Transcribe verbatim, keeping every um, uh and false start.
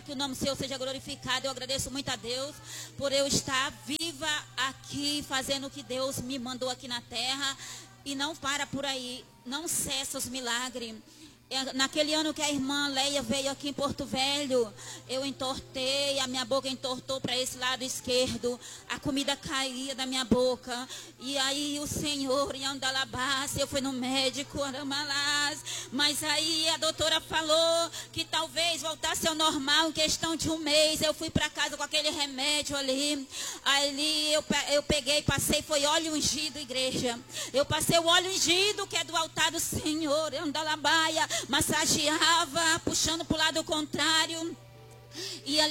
que o nome do Senhor seja glorificado. Eu agradeço muito a Deus por eu estar viva aqui, fazendo o que Deus me mandou aqui na terra. E não para por aí, não cessa os milagres. Naquele ano que a irmã Leia veio aqui em Porto Velho, eu entortei, a minha boca entortou para esse lado esquerdo, a comida caía da minha boca, e aí o Senhor, em Andalabás, eu fui no médico, Aramalás, mas aí a doutora falou que talvez voltasse ao normal em questão de um mês. Eu fui para casa com aquele remédio ali, ali eu, eu peguei, passei, foi óleo ungido, igreja, eu passei o óleo ungido que é do altar do Senhor, Andalabaia, massageava, puxando para o lado contrário. E